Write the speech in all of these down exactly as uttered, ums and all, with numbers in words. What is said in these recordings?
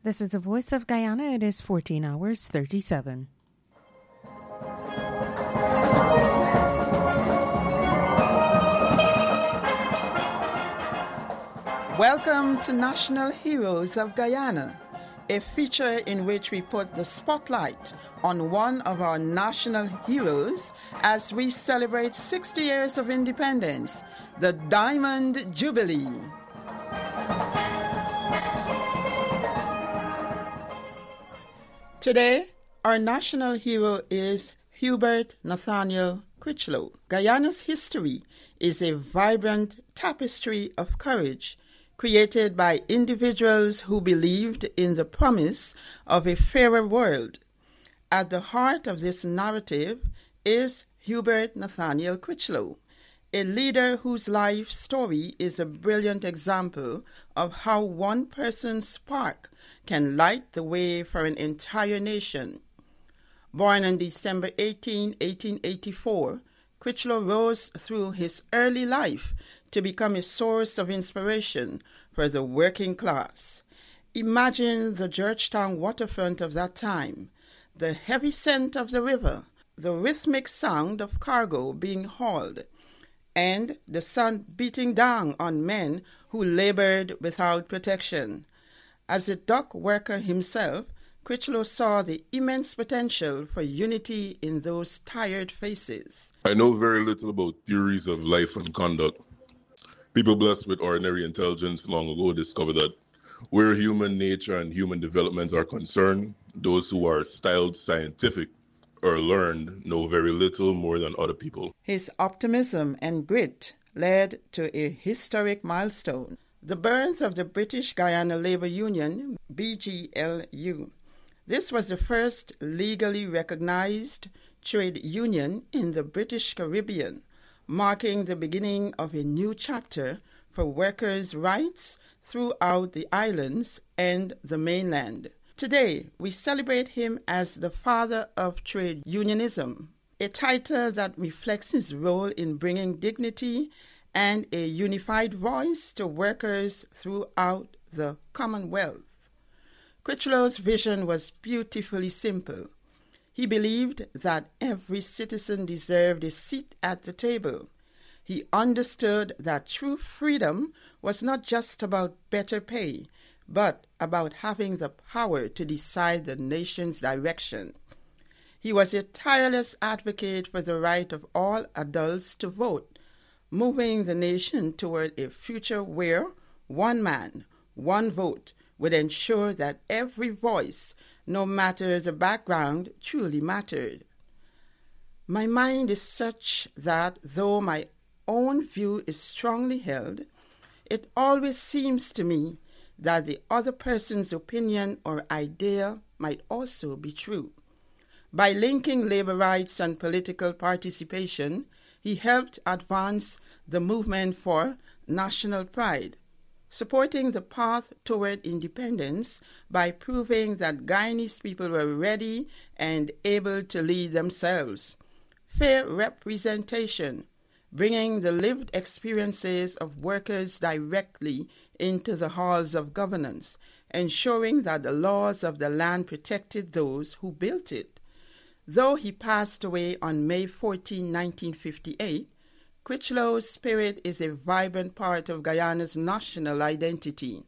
This is the Voice of Guyana. It is fourteen hours, thirty-seven. Welcome to National Heroes of Guyana, a feature in which we put the spotlight on one of our national heroes as we celebrate sixty years of independence, the Diamond Jubilee. Today, our national hero is Hubert Nathaniel Critchlow. Guyana's history is a vibrant tapestry of courage created by individuals who believed in the promise of a fairer world. At the heart of this narrative is Hubert Nathaniel Critchlow, a leader whose life story is a brilliant example of how one person's spark can light the way for an entire nation. Born on December eighteenth, eighteen eighty-four, Critchlow rose through his early life to become a source of inspiration for the working class. Imagine the Georgetown waterfront of that time, the heavy scent of the river, the rhythmic sound of cargo being hauled, and the sun beating down on men who labored without protection. As a dock worker himself, Critchlow saw the immense potential for unity in those tired faces. I know very little about theories of life and conduct. People blessed with ordinary intelligence long ago discovered that where human nature and human development are concerned, those who are styled scientific or learned know very little more than other people. His optimism and grit led to a historic milestone, the birth of the British Guiana Labour Union, B G L U. This was the first legally recognized trade union in the British Caribbean, marking the beginning of a new chapter for workers' rights throughout the islands and the mainland. Today, we celebrate him as the father of trade unionism, a title that reflects his role in bringing dignity and a unified voice to workers throughout the Commonwealth. Critchlow's vision was beautifully simple. He believed that every citizen deserved a seat at the table. He understood that true freedom was not just about better pay, but about having the power to decide the nation's direction. He was a tireless advocate for the right of all adults to vote, moving the nation toward a future where one man, one vote would ensure that every voice, no matter the background, truly mattered. My mind is such that though my own view is strongly held, it always seems to me that the other person's opinion or idea might also be true. By linking labor rights and political participation, he helped advance the movement for national pride, supporting the path toward independence by proving that Guyanese people were ready and able to lead themselves. Fair representation, bringing the lived experiences of workers directly into the halls of governance, ensuring that the laws of the land protected those who built it. Though he passed away on May fourteenth, nineteen fifty-eight, Critchlow's spirit is a vibrant part of Guyana's national identity.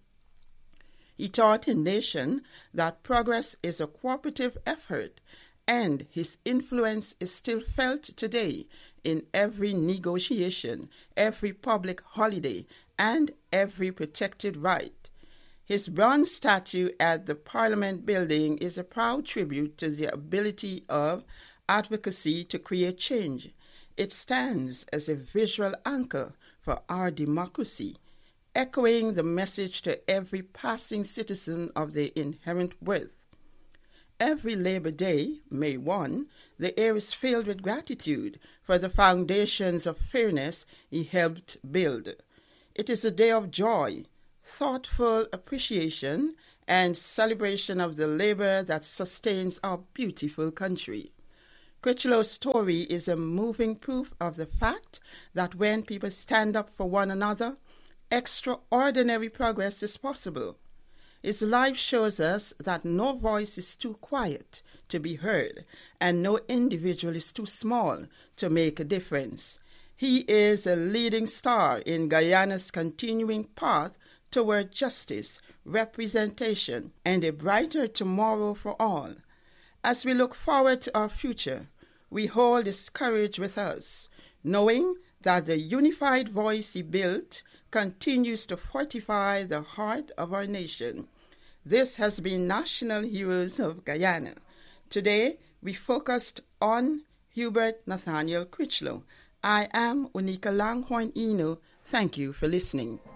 He taught a nation that progress is a cooperative effort, and his influence is still felt today in every negotiation, every public holiday, and every protected right. His bronze statue at the Parliament building is a proud tribute to the ability of advocacy to create change. It stands as a visual anchor for our democracy, echoing the message to every passing citizen of their inherent worth. Every Labor Day, May first, the air is filled with gratitude for the foundations of fairness he helped build. It is a day of joy, thoughtful appreciation, and celebration of the labor that sustains our beautiful country. Critchlow's story is a moving proof of the fact that when people stand up for one another, extraordinary progress is possible. His life shows us that no voice is too quiet to be heard, and no individual is too small to make a difference. He is a leading star in Guyana's continuing path toward justice, representation, and a brighter tomorrow for all. As we look forward to our future, we hold his courage with us, knowing that the unified voice he built continues to fortify the heart of our nation. This has been National Heroes of Guyana. Today, we focused on Hubert Nathaniel Critchlow. I am Unika Langhorne Eno. Thank you for listening.